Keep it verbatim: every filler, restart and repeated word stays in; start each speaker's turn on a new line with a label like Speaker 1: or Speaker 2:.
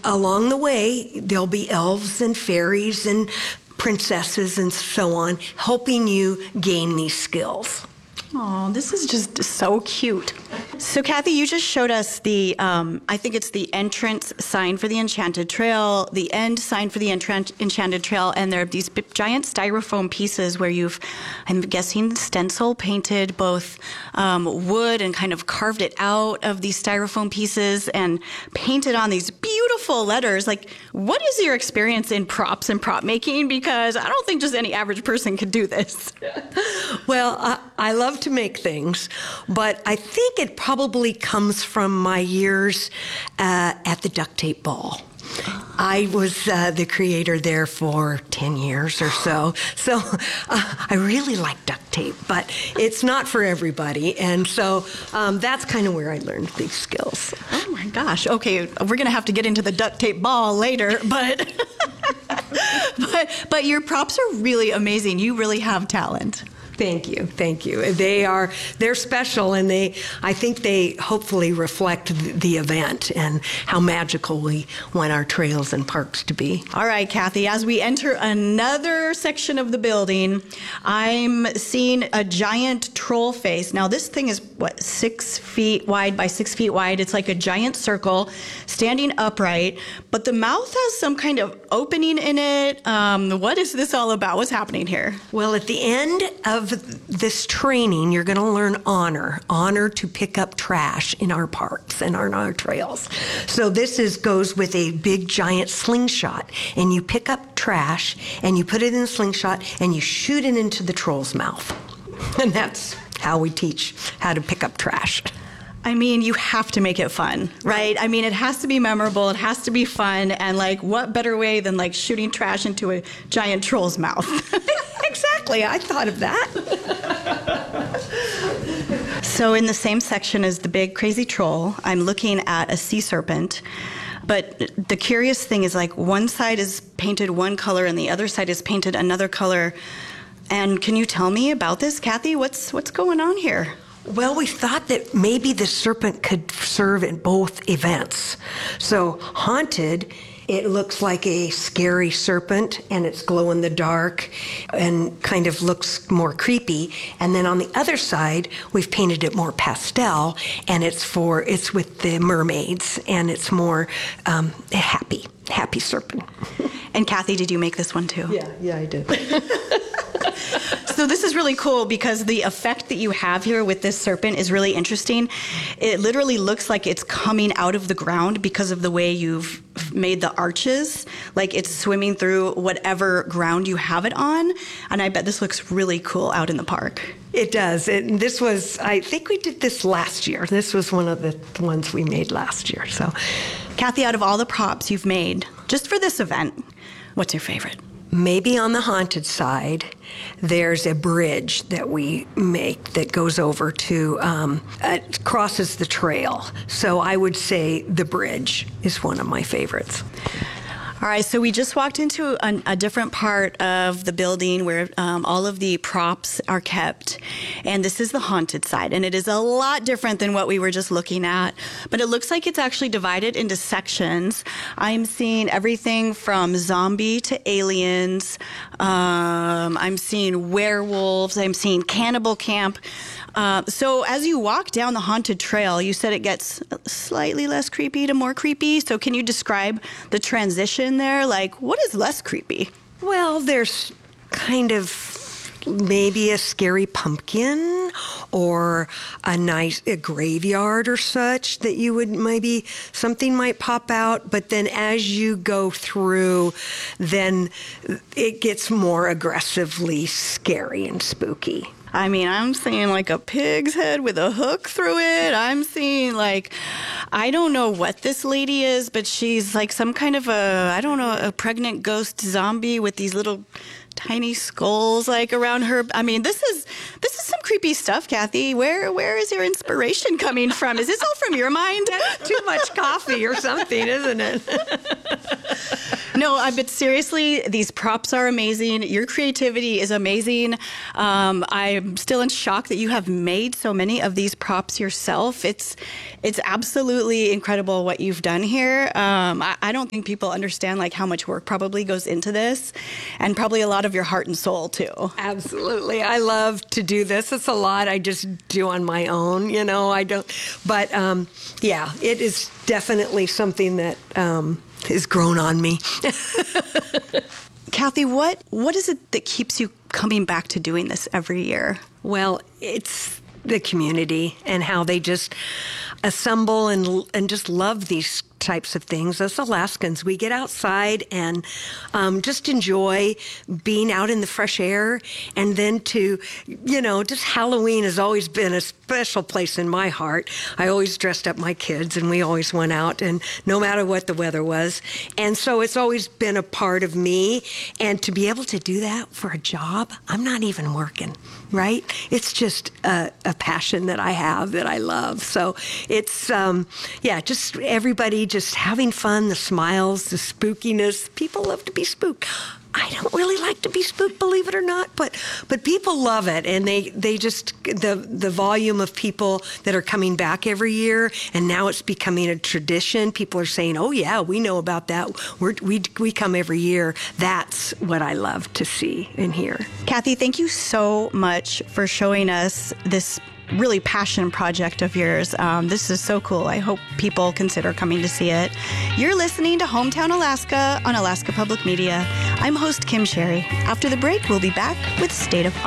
Speaker 1: along the way, there'll be elves and fairies and princesses and so on, helping you gain these skills.
Speaker 2: Oh, this is just so cute. So, Kathy, you just showed us the, um, I think it's the entrance sign for the Enchanted Trail, the end sign for the Entran- Enchanted Trail, and there are these big, giant styrofoam pieces where you've, I'm guessing, stencil painted both um, wood and kind of carved it out of these styrofoam pieces and painted on these beautiful letters. Like, what is your experience in props and prop making? Because I don't think just any average person could do this.
Speaker 1: Well, I, I love to make things, but I think it probably comes from my years uh, at the Duct Tape Ball. I was uh, the creator there for ten years or so, so uh, I really like duct tape, but it's not for everybody, and so um, that's kind of where I learned these skills.
Speaker 2: Oh my gosh, okay, we're going to have to get into the Duct Tape Ball later, but, but, but your props are really amazing. You really have talent.
Speaker 1: Thank you, thank you. They are, they're special, and they, I think they hopefully reflect the event and how magical we want our trails and parks to be.
Speaker 2: All right, Kathy, as we enter another section of the building, I'm seeing a giant troll face. Now, this thing is, what, six feet wide by six feet wide. It's like a giant circle standing upright, but the mouth has some kind of opening in it. Um, what is this all about? What's happening here?
Speaker 1: Well, at the end of this training, you're going to learn honor, honor to pick up trash in our parks and on our trails. So this is goes with a big giant slingshot, and you pick up trash and you put it in a slingshot and you shoot it into the troll's mouth. And that's how we teach how to pick up trash.
Speaker 2: I mean, you have to make it fun, right? I mean, it has to be memorable, it has to be fun, and like, what better way than like shooting trash into a giant troll's mouth?
Speaker 1: Exactly, I thought of that.
Speaker 2: So in the same section as the big crazy troll, I'm looking at a sea serpent. But the curious thing is, like, one side is painted one color and the other side is painted another color. And can you tell me about this, Kathy? What's what's going on here?
Speaker 1: Well, we thought that maybe the serpent could serve in both events. So haunted, it looks like a scary serpent, and it's glow in the dark and kind of looks more creepy. And then on the other side, we've painted it more pastel, and it's for it's with the mermaids, and it's more um, happy, happy serpent.
Speaker 2: And Kathy, did you make this one too?
Speaker 1: Yeah, yeah, I did.
Speaker 2: So this is really cool because the effect that you have here with this serpent is really interesting. It literally looks like it's coming out of the ground because of the way you've made the arches. Like it's swimming through whatever ground you have it on. And I bet this looks really cool out in the park.
Speaker 1: It does. It, this was, I think we did this last year. This was one of the ones we made last year. So,
Speaker 2: Kathy, out of all the props you've made, just for this event, what's your favorite?
Speaker 1: Maybe on the haunted side, there's a bridge that we make that goes over to, um, it crosses the trail. So I would say the bridge is one of my favorites.
Speaker 2: All right, so we just walked into a, a different part of the building where um, all of the props are kept, and this is the haunted side, and it is a lot different than what we were just looking at, but it looks like it's actually divided into sections. I'm seeing everything from zombie to aliens. Um, I'm seeing werewolves. I'm seeing cannibal camp. Uh, so as you walk down the haunted trail, you said it gets slightly less creepy to more creepy. So can you describe the transition there? Like, what is less creepy?
Speaker 1: Well, there's kind of maybe a scary pumpkin or a nice a graveyard or such that you would maybe something might pop out. But then as you go through, then it gets more aggressively scary and spooky.
Speaker 2: I mean, I'm seeing like a pig's head with a hook through it. I'm seeing like, I don't know what this lady is, but she's like some kind of a, I don't know, a pregnant ghost zombie with these little tiny skulls like around her. I mean, this is this is some creepy stuff, Kathy. Where where is your inspiration coming from? Is this all from your mind?
Speaker 1: Too much coffee or something, isn't it?
Speaker 2: no, I but seriously, these props are amazing. Your creativity is amazing. Um, I'm still in shock that you have made so many of these props yourself. It's it's absolutely incredible what you've done here. Um, I, I don't think people understand like how much work probably goes into this, and probably a lot of your heart and soul too.
Speaker 1: Absolutely. I love to do this. It's a lot I just do on my own, you know, I don't, but um, yeah, it is definitely something that um, has grown on me.
Speaker 2: Kathy, what what is it that keeps you coming back to doing this every year?
Speaker 1: Well, it's the community and how they just assemble and and just love these types of things. As Alaskans, we get outside and um, just enjoy being out in the fresh air. And then to, you know, just Halloween has always been a special place in my heart. I always dressed up my kids and we always went out, and no matter what the weather was. And so it's always been a part of me. And to be able to do that for a job, I'm not even working, right? It's just a, a passion that I have that I love. So it's, um, yeah, just everybody just having fun, the smiles, the spookiness. People love to be spooked. I don't really like to be spooked, believe it or not, but but people love it, and they, they just, the the volume of people that are coming back every year, and now it's becoming a tradition. People are saying, oh yeah, we know about that. We're, we we come every year. That's what I love to see and hear.
Speaker 2: Kathy, thank you so much for showing us this really passion project of yours. Um, this is so cool. I hope people consider coming to see it. You're listening to Hometown Alaska on Alaska Public Media. I'm host Kim Sherry. After the break, we'll be back with State of